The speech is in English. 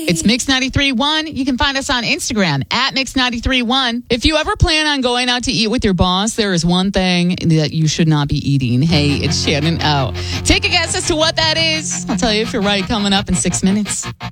It's Mix 93.1. You can find us on Instagram at Mix 93.1. If you ever plan on going out to eat with your boss, there is one thing that you should not be eating. Hey, it's Shannon O. Take a guess as to what that is. I'll tell you if you're right coming up in 6 minutes.